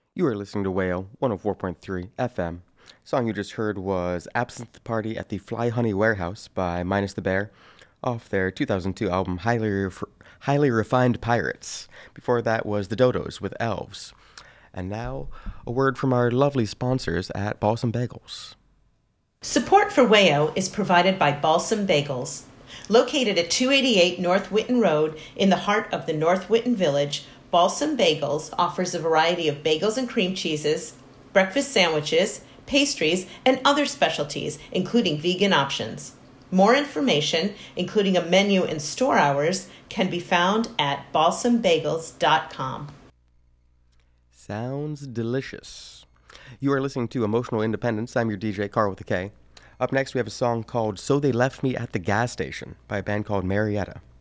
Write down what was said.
You are listening to Whale 104.3 FM. Song you just heard was Absinthe Party at the Fly Honey Warehouse by Minus the Bear off their 2002 album Highly Refined Pirates. Before that was The Dodos with Elves. And now, a word from our lovely sponsors at Balsam Bagels. Support for WAYO is provided by Balsam Bagels. Located at 288 North Whitten Road in the heart of the North Whitten Village, Balsam Bagels offers a variety of bagels and cream cheeses, breakfast sandwiches, pastries, and other specialties, including vegan options. More information, including a menu and store hours, can be found at balsambagels.com. Sounds delicious. You are listening to Emotional Independence. I'm your DJ, Carl with a K. Up next, we have a song called So They Left Me at the Gas Station by a band called Marietta.